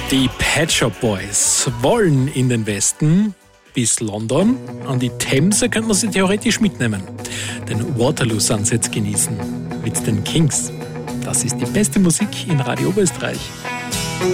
Die Pet Shop Boys wollen in den Westen bis London. An die Themse könnte man sie theoretisch mitnehmen. Den Waterloo Sunset genießen mit den Kings. Das ist die beste Musik in Radio Oberösterreich.